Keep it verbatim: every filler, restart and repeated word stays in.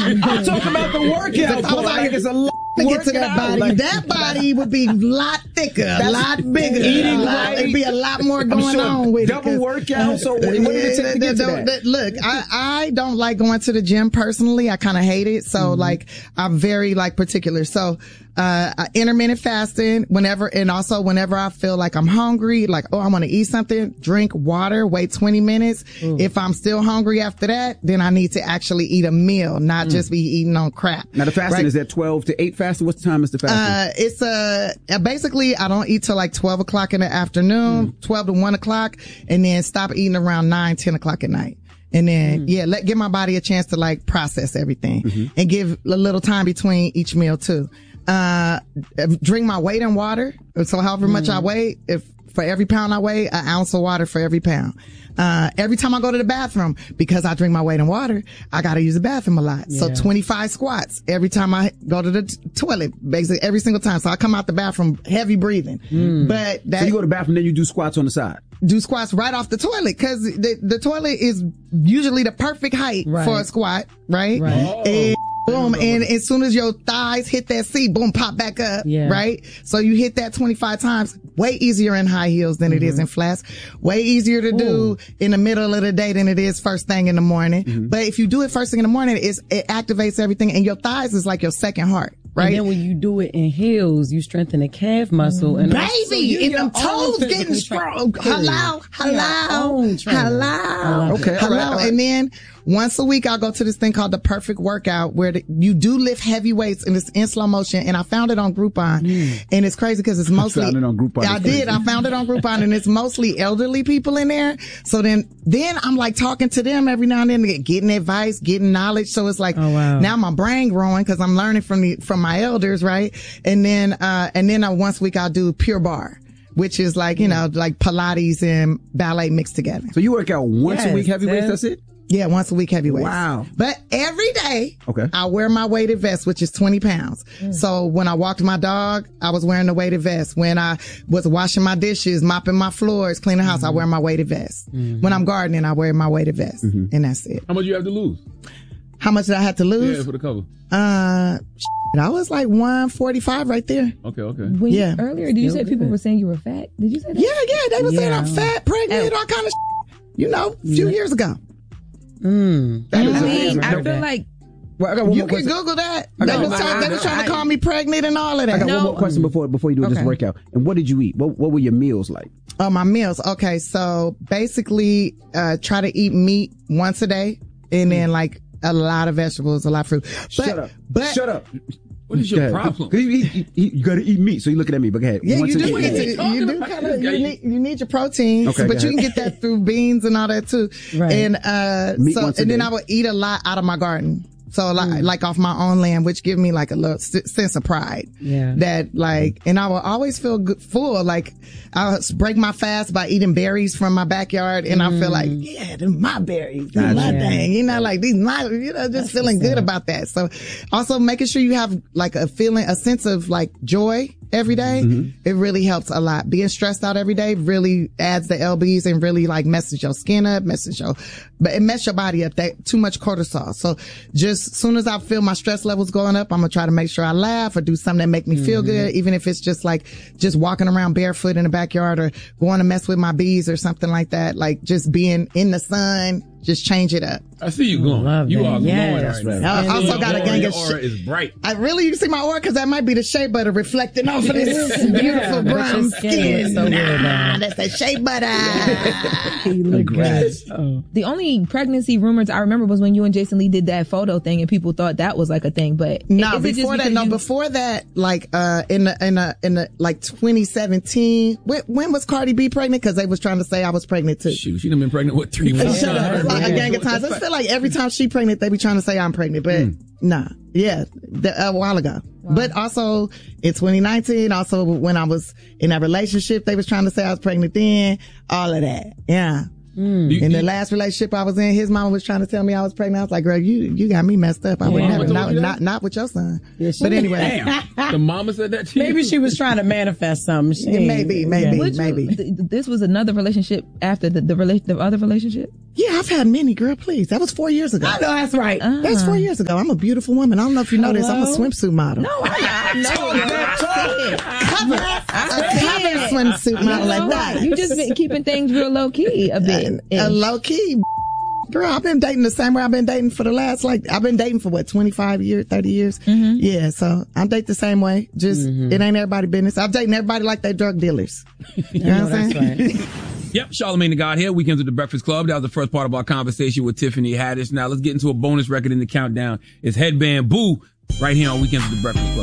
I'm talking about the workout. I was like, it's a lot to get to that body. Like, that body would be a lot thicker, a lot bigger. Eating right. There'd be a lot more going sure on with double it. Double workout. So what did it take to get to that? Look, I, I don't like going to the gym personally. I kind of hate it. So mm-hmm. like, I'm very like particular. So, uh, intermittent fasting whenever, and also whenever I feel like I'm hungry, like, oh, I want to eat something, drink water, wait twenty minutes. Mm. If I'm still hungry after that, then I need to actually eat a meal, not mm. just be eating on crap. Now the fasting right? is at twelve to eight fasting. What time is the fasting? Uh, it's, uh, basically I don't eat till like twelve o'clock in the afternoon, mm. twelve to one o'clock, and then stop eating around nine, ten o'clock at night. And then, mm. yeah, let, give my body a chance to like process everything mm-hmm. and give a little time between each meal too. Uh, drink my weight in water. So however much mm. I weigh, if for every pound I weigh, an ounce of water for every pound. Uh, every time I go to the bathroom, because I drink my weight in water, I gotta use the bathroom a lot. Yeah. So twenty-five squats every time I go to the t- toilet, basically every single time. So I come out the bathroom heavy breathing. Mm. But that. So you go to the bathroom, then you do squats on the side. Do squats right off the toilet, cause the, the toilet is usually the perfect height right. for a squat, right? Right. Oh. And boom, and as soon as your thighs hit that seat, boom, pop back up, yeah. right? So you hit that twenty-five times, way easier in high heels than mm-hmm. it is in flats, way easier to Ooh. do in the middle of the day than it is first thing in the morning. Mm-hmm. But if you do it first thing in the morning, it's, it activates everything, and your thighs is like your second heart. Right. And then when you do it in heels, you strengthen the calf muscle. And baby, and them toes getting strong. Hello, hello, hello. Okay, hello. All right, all right. And then once a week, I'll go to this thing called the Perfect Workout, where the, you do lift heavy weights, and it's in slow motion. And I found it on Groupon, mm. and it's crazy because it's mostly. I found it on Groupon. I did. I found it on Groupon, and it's mostly elderly people in there. So then, then I'm like talking to them every now and then, getting advice, getting knowledge. So it's like oh, wow. now my brain growing because I'm learning from the from my elders, right? And then, uh, and then uh, once a week I'll do Pure Barre, which is like, you know, like Pilates and ballet mixed together. So you work out once yes, a week heavy weights, that's it? Yeah, once a week heavy weights. Wow. But every day, okay. I wear my weighted vest, which is twenty pounds. Mm. So when I walked my dog, I was wearing the weighted vest. When I was washing my dishes, mopping my floors, cleaning the house, mm-hmm. I wear my weighted vest. Mm-hmm. When I'm gardening, I wear my weighted vest. Mm-hmm. And that's it. How much you have to lose? How much did I have to lose? Yeah, for the cover. Uh, I was like one forty-five right there. Okay, okay. When yeah. You, earlier, did you say people were saying you were fat? Did you say that? Yeah, yeah. They were yeah. saying I'm fat, pregnant, all kind of shit. You know, a few yeah. years ago. Mm. That I is mean, I feel that. like. Well, I got one you more can question. Google that. I They got was, one- trying, they was trying to call me pregnant and all of that. I got No. one more question before before you do Okay. this workout. And what did you eat? What what were your meals like? Oh, my meals. Okay, so basically, uh, try to eat meat once a day, and then like a lot of vegetables, a lot of fruit. But, Shut up. But, Shut up. What is your problem? Because you, you, you, you got to eat meat, so you're looking at me. But go ahead. Yeah, Once you a do week. need to, you do kind of, you need, you need your protein, Okay, but go you can ahead. get that through beans and all that too. Right. And, uh, Meat so, once a and then day. I would eat a lot out of my garden. So like, mm. like off my own land, which give me like a little s- sense of pride. Yeah. That like, and I will always feel good, full. Like I'll break my fast by eating berries from my backyard, and mm. I feel like, yeah, they're my berries, they're my Yeah. thing. You know, like these my, you know, just That's feeling good about that. So also making sure you have like a feeling, a sense of like joy every day. Mm-hmm. It really helps a lot. Being stressed out every day really adds the L Bs and really like messes your skin up, messes your, but it messes your body up. That too much cortisol. So just as soon as I feel my stress levels going up, I'm gonna try to make sure I laugh or do something that make me mm-hmm. feel good, even if it's just like just walking around barefoot in the backyard or going to mess with my bees or something like that. Like just being in the sun, just change it up. I see you going. Love You that. are Yes. glowing right now. I also Your got a aura- gang your of aura shit. is bright. I really, you see my aura, cause that might be the shea butter reflecting off of this beautiful brown Your skin skin. looks so good Nah, now. that's that shea butter. You look Congrats. good. Oh. The only pregnancy rumors I remember was when you and Jason Lee did that photo thing, and people thought that was like a thing. But No, is it just before that, because no, you- before that, like, uh, in the, in the, in the, like twenty seventeen, when, when was Cardi B pregnant? Cause they was trying to say I was pregnant too. Shoot, she done been pregnant, what, three months? Shut up. Like a Yeah. gang of times. I feel like every time she pregnant, they be trying to say I'm pregnant, but Mm. nah. Yeah. The, a while ago. Wow. But also in twenty nineteen, also when I was in that relationship, they was trying to say I was pregnant then, all of that. Yeah. Mm. You- In the you- last relationship I was in, his mama was trying to tell me I was pregnant. I was like, girl, you, you got me messed up. I would Yeah. never, Mama not, told you that? not, not with your son. Yeah, she- But anyway. Damn. The mama said that to you? Maybe she was trying to manifest something. She, Yeah, maybe, maybe. Which- maybe. th- this was another relationship after the the, rela- the other relationship. Yeah, I've had many, girl, please. That was four years ago. I know that's right. That was four years ago. I'm a beautiful woman. I don't know if you know this. I'm a swimsuit model. No, I, I know. Cover, a cover swimsuit model like that. You just been keeping things real low key a bit. A, a low key. Girl, I've been dating the same way I've been dating for the last, like, I've been dating for what, twenty-five years, thirty years? Mm-hmm. Yeah, so I date the same way. Just, mm-hmm. it ain't everybody business. I'm dating everybody like they drug dealers. You know what I'm saying? Right. Yep, Charlamagne the God here, Weekends with the Breakfast Club. That was the first part of our conversation with Tiffany Haddish. Now let's get into a bonus record in the countdown. It's Headband Boo right here on Weekends with the Breakfast Club.